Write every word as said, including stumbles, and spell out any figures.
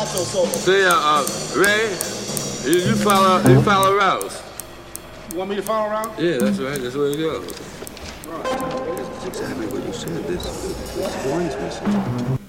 Alto solo. See, uh, uh, Ray, you, you follow, you follow Rouse. You want me to follow around? Yeah, that's right. That's where it goes. That's exactly what you said. This, this horn's missing.